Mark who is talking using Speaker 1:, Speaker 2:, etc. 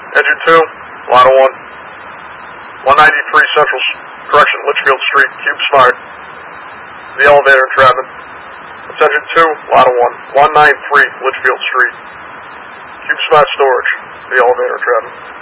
Speaker 1: Engine 2, Lotto 1. 193 Central Litchfield Street, Cube Smart. The elevator in Trenton. It's Engine 2, Lotto 1. 193 Litchfield Street. Cube Smart Storage. The elevator in Trenton.